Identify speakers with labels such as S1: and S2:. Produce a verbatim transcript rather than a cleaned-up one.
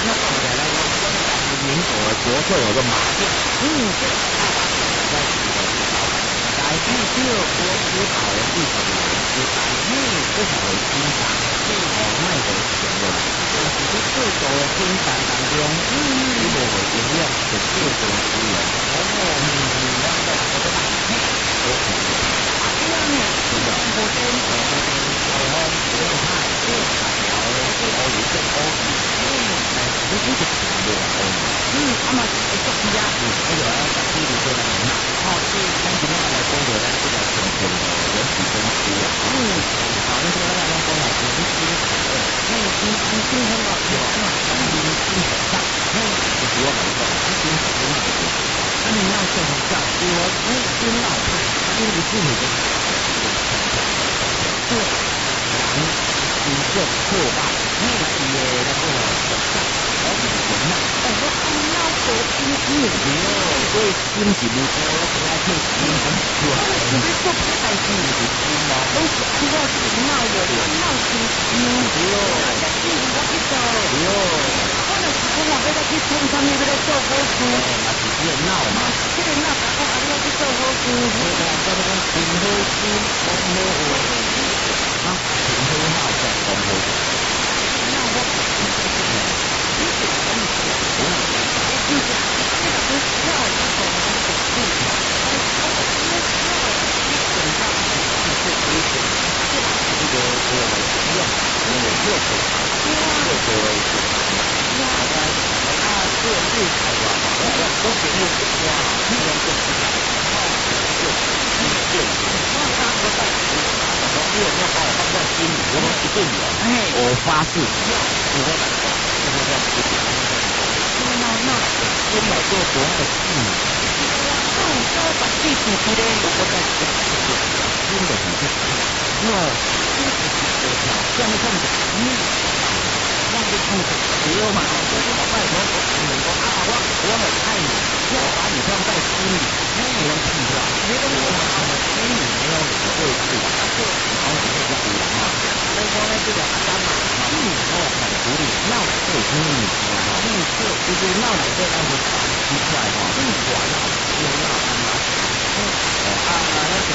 S1: 那放起来我我们民国国粹有个麻将，嗯，这个大把在起的来第六国指导的第十五人之三，嘿，这是为欣赏，是哦，卖为钱的，就是你最多的欣赏当中，嗯，你无为营养是最多资源，哦，嗯，我们我们嘿，我们啊，这样呢，这个我跟我们我们这个派这个大条的这个有这个，嗯，哎，你这个差不多哦，嗯，那么这个呀，嗯，那个在这里说呢，哦，是咱今天来讲到咱这个全球的人体分析啊，嗯，好，那这个咱讲来分析呃，那个今今今天呢，有那三零七很大，那就是我们说今天很大的，那你要说一下，我我今老派，因为是你的，对，然新政破败，那个也那个手段，而且人呐，哦，我看到多新新有所以新是不多，我不要去新很多，你别说不带新是新嘛，都是按照新闹的，按照新新，对哦，那新我去做，对哦，我就是讲我要去冲上面要来做好事，嘛是这个闹嘛，这个闹，然后还要去做好事，对啊，叫做讲新好事，好好活。啊，挺很好的，很好的。那我你这个是，你这个东西，我哪知道？就是这个是跳一种那个技巧，哎，我我今天跳一种那个技术可以讲，这个这个我们用我们六手，六手为主，大家啊，这个厉害吧？我我我给你讲哇，这个就是靠六六六，大家都在。如果你要把我放在心里，我们一定有。哎，我发誓，要我会来做，这个叫实践。那那那，真的做多的事，那我说把技术提的，我在讲这个真的很不错。那这个是多少？这样看着，嗯，那就看着，只有嘛，我说我拜托我只能说啊，我我很爱你，要把你放在心里，没有人听到，没有人把我心里没有你的位置，他就。然后你可以讲语言嘛，所以说呢，这个阿甘嘛，嗯，我很鼓励闹对，因为你说哈，嗯，是就是闹来对当时打提出来哈，嗯，我闹，因为闹干嘛？嗯，啊啊，那这